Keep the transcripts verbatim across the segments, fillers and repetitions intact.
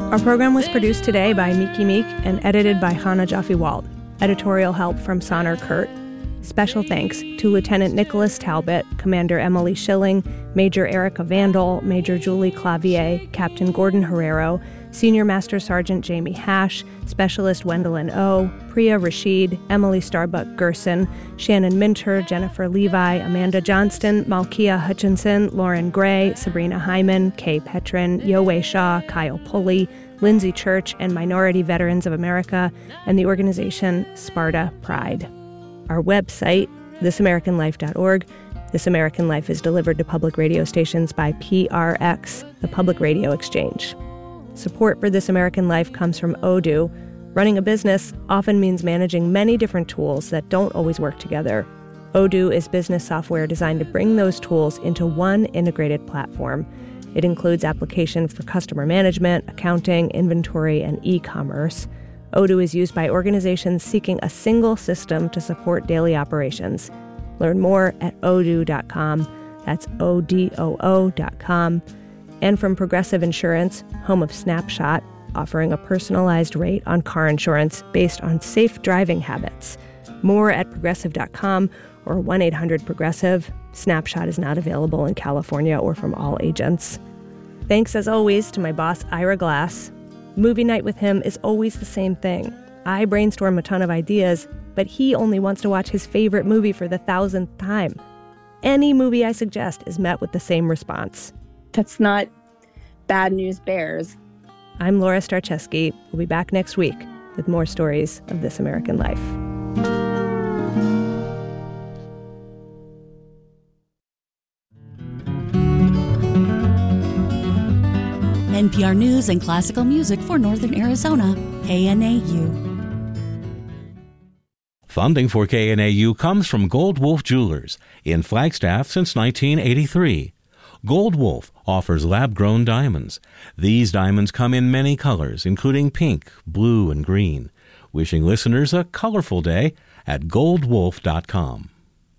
Our program was produced today by Miki Meek and edited by Hannah Jaffe-Walt. Editorial help from Sonner Kurt. Special thanks to Lieutenant Nicholas Talbot, Commander Emily Schilling, Major Erica Vandal, Major Julie Clavier, Captain Gordon Herrero, Senior Master Sergeant Jamie Hash, Specialist Wendelin O, Priya Rashid, Emily Starbuck Gerson, Shannon Minter, Jennifer Levi, Amanda Johnston, Malkia Hutchinson, Lauren Gray, Sabrina Hyman, Kay Petrin, Yowei Shaw, Kyle Pulley, Lindsay Church, and Minority Veterans of America, and the organization Sparta Pride. Our website, this american life dot org. This American Life is delivered to public radio stations by P R X, the Public Radio Exchange. Support for This American Life comes from Odoo. Running a business often means managing many different tools that don't always work together. Odoo is business software designed to bring those tools into one integrated platform. It includes applications for customer management, accounting, inventory, and e-commerce. Odoo is used by organizations seeking a single system to support daily operations. Learn more at odoo dot com. That's O D O O dot com. And from Progressive Insurance, home of Snapshot, offering a personalized rate on car insurance based on safe driving habits. More at progressive dot com or one eight hundred progressive. Snapshot is not available in California or from all agents. Thanks, as always, to my boss, Ira Glass. Movie night with him is always the same thing. I brainstorm a ton of ideas, but he only wants to watch his favorite movie for the thousandth time. Any movie I suggest is met with the same response. That's not bad news bears. I'm Laura Starcheski. We'll be back next week with more stories of This American Life. N P R News and classical music for Northern Arizona, K N A U. Funding for K N A U comes from Gold Wolf Jewelers, in Flagstaff since nineteen eighty-three. Gold Wolf offers lab-grown diamonds. These diamonds come in many colors, including pink, blue, and green. Wishing listeners a colorful day at gold wolf dot com.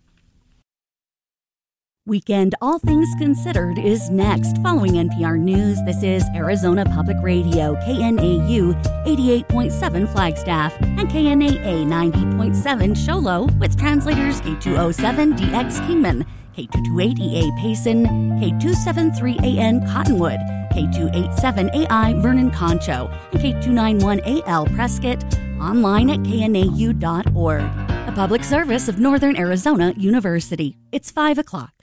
Weekend All Things Considered is next. Following N P R News, this is Arizona Public Radio, K N A U eighty-eight point seven Flagstaff and K N A A ninety point seven Show Low with translators K two oh seven D X Kingman, K two twenty-eight E A Payson, K two seventy-three A N Cottonwood, K two eighty-seven A I Vernon Concho, and K two ninety-one A L Prescott, online at K N A U dot org. A public service of Northern Arizona University. It's five o'clock.